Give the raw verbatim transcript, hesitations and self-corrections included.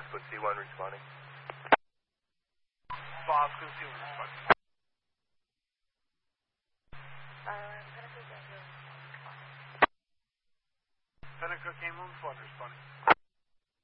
Bosco C one responding. Bosco C one responding. Seneca came on flood responding.